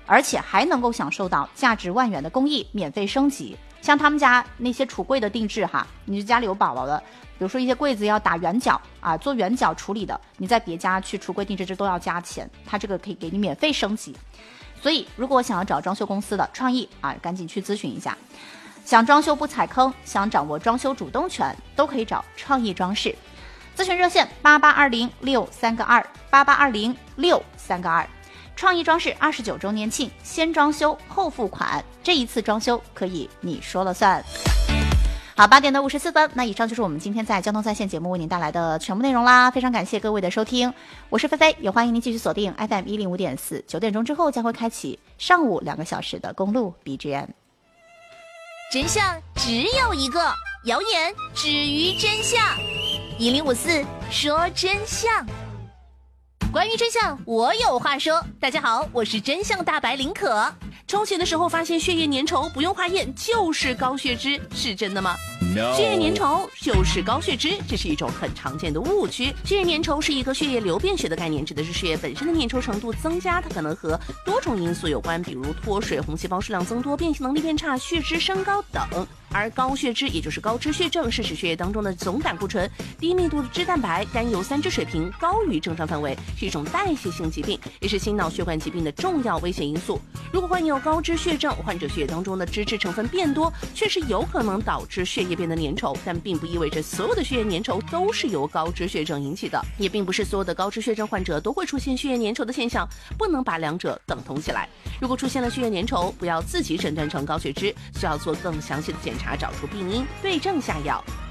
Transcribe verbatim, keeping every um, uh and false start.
而且还能够享受到价值万元的工艺免费升级。像他们家那些橱柜的定制哈，你家里有宝宝的，比如说一些柜子要打圆角啊，做圆角处理的，你在别家去橱柜定制这都要加钱，它这个可以给你免费升级。所以如果想要找装修公司的创意啊，赶紧去咨询一下。想装修不踩坑，想掌握装修主动权，都可以找创意装饰。咨询热线八八二零六三个二八八二零六三个二。创意装饰二十九周年庆，先装修后付款，这一次装修可以你说了算。好，八点的五十四分，那以上就是我们今天在交通在线节目为您带来的全部内容啦，非常感谢各位的收听，我是菲菲，也欢迎您继续锁定 F M 一零五点四，九点钟之后将会开启上午两个小时的公路 B G M。 真相只有一个，谣言止于真相。一零五四说真相。关于真相，我有话说。大家好，我是真相大白林可。抽血的时候发现血液粘稠，不用化验就是高血脂，是真的吗？ No. 血液粘稠就是高血脂，这是一种很常见的误区。血液粘稠是一个血液流变学的概念，指的是血液本身的粘稠程度增加，它可能和多种因素有关，比如脱水、红细胞数量增多、变性能力变差、血脂升高等。而高血脂也就是高脂血症，是使血液当中的总胆固醇、低密度的脂蛋白、甘油三酯水平高于正常范围，是一种代谢性疾病，也是心脑血管疾病的重要危险因素。如果患有高脂血症，患者血液当中的脂质成分变多，确实有可能导致血液变得粘稠，但并不意味着所有的血液粘稠都是由高脂血症引起的，也并不是所有的高脂血症患者都会出现血液粘稠的现象，不能把两者等同起来。如果出现了血液粘稠，不要自己诊断成高血脂，需要做更详细的检查，找出病因，对症下药。